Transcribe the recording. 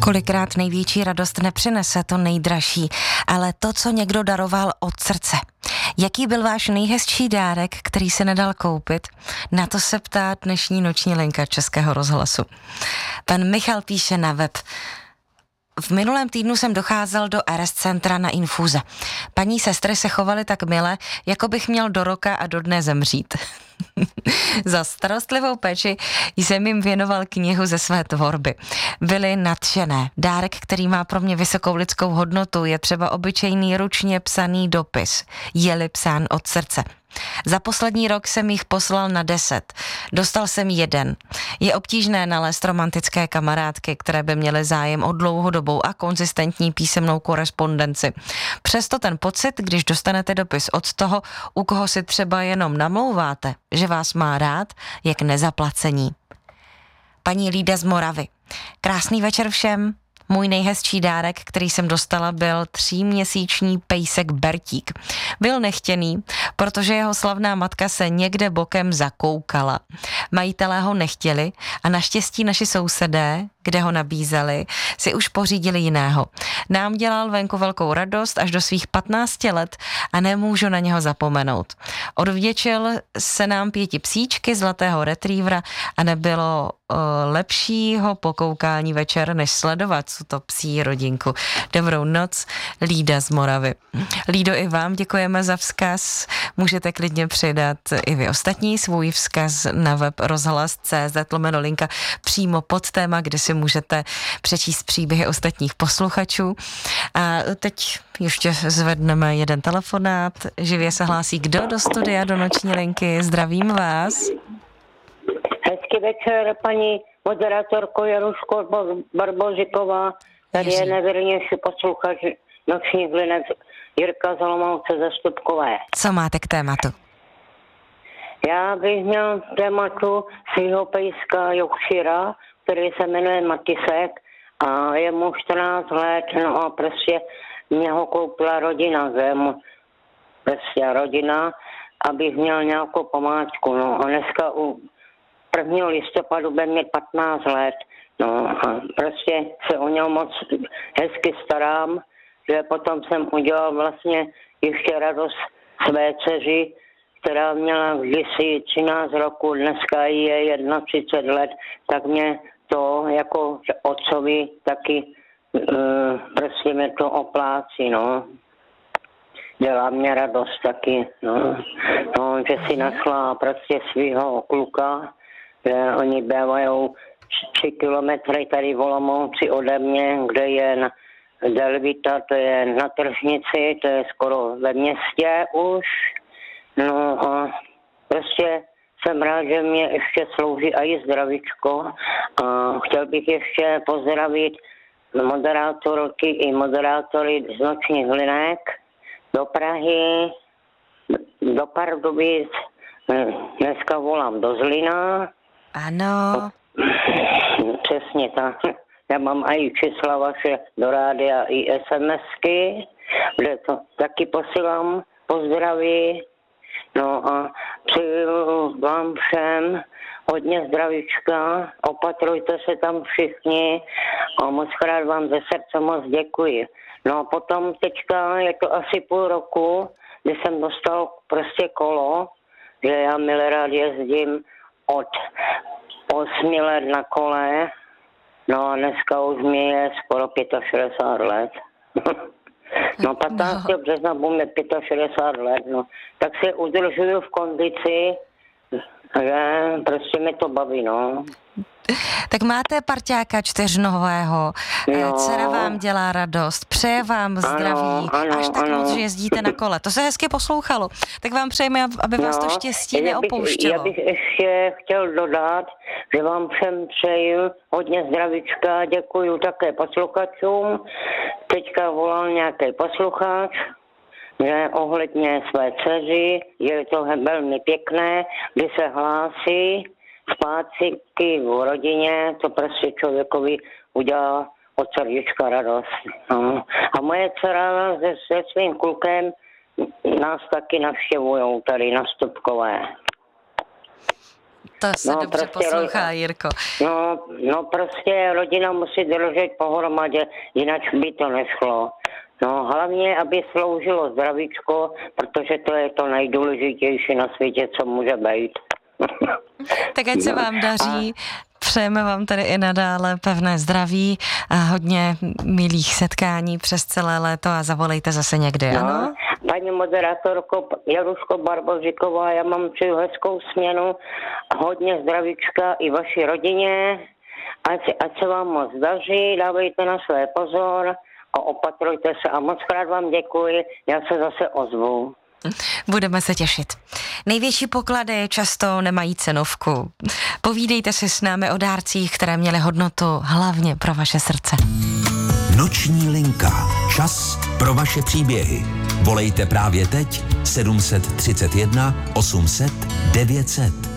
Kolikrát největší radost nepřinese to nejdražší, ale to, co někdo daroval od srdce. Jaký byl váš nejhezčí dárek, který se nedal koupit? Na to se ptá dnešní noční linka Českého rozhlasu. Pan Michal píše na web: v minulém týdnu jsem docházel do RS centra na infuze. Paní sestry se chovaly tak mile, jako bych měl do roka a do dne zemřít. Za starostlivou péči jsem jim věnoval knihu ze své tvorby. Byly nadšené. Dárek, který má pro mě vysokou lidskou hodnotu, je třeba obyčejný ručně psaný dopis. Je-li psán od srdce. Za poslední rok jsem jich poslal na 10. Dostal jsem 1. Je obtížné nalézt romantické kamarádky, které by měly zájem o dlouhodobou a konzistentní písemnou korespondenci. Přesto ten pocit, když dostanete dopis od toho, u koho si třeba jenom namlouváte, že vás má rád, je k nezaplacení. Paní Lída z Moravy. Krásný večer všem. Můj nejhezčí dárek, který jsem dostala, byl 3měsíční pejsek Bertík. Byl nechtěný, protože jeho slavná matka se někde bokem zakoukala. Majitelé ho nechtěli a naštěstí naši sousedé, kde ho nabízeli, si už pořídili jiného. Nám dělal venku velkou radost až do svých 15 let a nemůžu na něho zapomenout. Odvděčil se nám 5 psíčky, zlatého retrievera a nebylo lepšího pokoukání večer, než sledovat tuto psí rodinku. Dobrou noc, Lída z Moravy. Lído, i vám děkujeme za vzkaz. Můžete klidně přidat i vy ostatní svůj vzkaz na web rozhlas.cz/linka přímo pod téma, kde si můžete přečíst příběhy ostatních posluchačů. A teď ještě zvedneme jeden telefonát. Živě se hlásí kdo do studia, do noční linky. Zdravím vás. Hezký večer, paní moderátorko Januško Barbožiková. Tady je nevěrnější posluchač nočních linek Jirka z Olomouce ze Stupkové. Co máte k tématu? Já bych měl tématu svého pejska Yorkshira, který se jmenuje Matisek a je mu 14 let, no a prostě mě ho koupila rodina, prostě rodina, abych měl nějakou památku, no a dneska u 1. listopadu bude mít 15 let, no a prostě se o něj moc hezky starám, že potom jsem udělal vlastně ještě radost své dceři, která měla kdysi 13 roku, dneska je 31 let, tak mě to jako otcovi taky prostě mě to oplácí, no. Dělá mě radost taky, no, že si našla prostě svýho kluka, že oni bývají 3 kilometry tady v Olomouci ode mě, kde je Delvita, to je na tržnici, to je skoro ve městě už. No a prostě jsem rád, že mě ještě slouží i zdravíčko a chtěl bych ještě pozdravit moderátorky i moderátory z nočních linek do Prahy, do Pardubic, dneska volám do Zlína. Ano. Přesně tak. Já mám i čísla vaše do rádia i SMSky, kde to taky posílám pozdraví. No a přeju vám všem hodně zdravíčka, opatrujte se tam všichni a moc krát vám ze srdce moc děkuji. No a potom teďka je to asi půl roku, kdy jsem dostal prostě kolo, že já milé rád jezdím od 8 let na kole, no a dneska už mi je skoro 65 let. No 15. března bude 65 let, no. Tak se udržuju v kondici, že prostě mě to baví, no. Tak máte parťáka 4nohého, dcera vám dělá radost, přeje vám zdraví, ano, až tak moc, že jezdíte na kole. To se hezky poslouchalo. Tak vám přejeme, aby vás to štěstí neopouštělo. Já bych ještě chtěl dodat, že vám všem přeju hodně zdravíčka, děkuju také posluchačům. Teďka volal nějaký posluchač, že ohledně své dceři, je to velmi pěkné, kdy se hlásí zpátky v rodině, to prostě člověkovi udělá od srdíčka radost. No. A moje dcera se svým klukem nás taky navštěvujou tady na Stupkové. To se dobře poslouchá, Jirko. No prostě rodina musí držet pohromadě, jinak by to nešlo. No hlavně, aby sloužilo zdravíčko, protože to je to nejdůležitější na světě, co může být. Tak ať se vám daří. Přejeme vám tady i nadále pevné zdraví a hodně milých setkání přes celé léto a zavolejte zase někdy, ano? Paní moderátorko Jaruško Barbožiková, já mám přeju hezkou směnu, hodně zdravíčka i vaší rodině, ať se vám moc daří, dávejte na své pozor a opatrujte se a moc krát vám děkuji, já se zase ozvu. Budeme se těšit. Největší poklady často nemají cenovku. Povídejte si s námi o dárcích, které měly hodnotu hlavně pro vaše srdce. Noční linka. Čas pro vaše příběhy. Volejte právě teď 731 800 900.